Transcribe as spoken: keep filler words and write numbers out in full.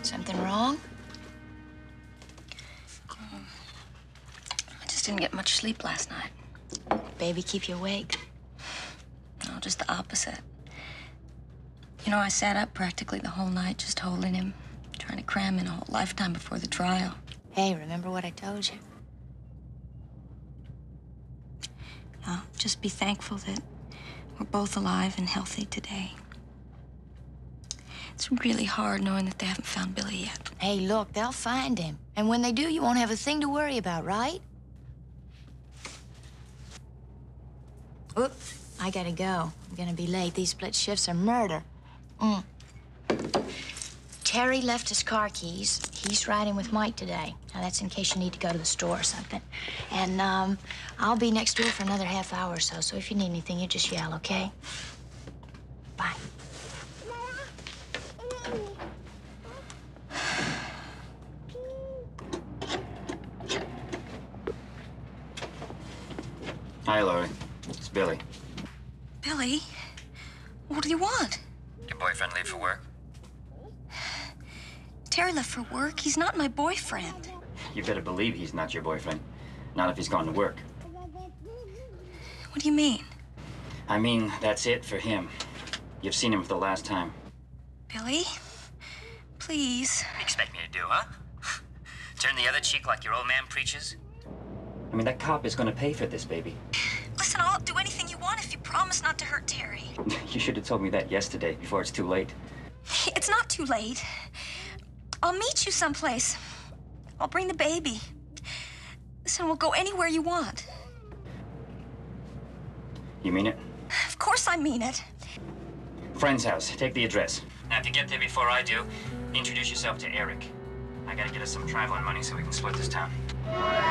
Something wrong? Um, I just didn't get much sleep last night. Baby keep you awake? No, just the opposite. You know, I sat up practically the whole night just holding him, trying to cram in a whole lifetime before the trial. Hey, remember what I told you? Now, just be thankful that we're both alive and healthy today. It's really hard knowing that they haven't found Billy yet. Hey, look, they'll find him. And when they do, you won't have a thing to worry about, right? Oop, I gotta go. I'm gonna be late. These split shifts are murder. Mm. Terry left his car keys. He's riding with Mike today. Now, that's in case you need to go to the store or something. And, um, I'll be next door for another half hour or so, so if you need anything, you just yell, okay? Bye. Hi, Laurie. It's Billy. Billy? What do you want? Your boyfriend leave for work? Terry left for work. He's not my boyfriend. You better believe he's not your boyfriend. Not if he's gone to work. What do you mean? I mean, that's it for him. You've seen him for the last time. Billy? Please. What do you expect me to do, huh? Turn the other cheek like your old man preaches? I mean, that cop is gonna pay for this, baby. Listen, I'll do anything you want if you promise not to hurt Terry. You should have told me that yesterday, before it's too late. It's not too late. I'll meet you someplace. I'll bring the baby. Listen, we'll go anywhere you want. You mean it? Of course I mean it. Friend's house. Take the address. Now, if you get there before I do, introduce yourself to Eric. I gotta get us some traveling money so we can split this town.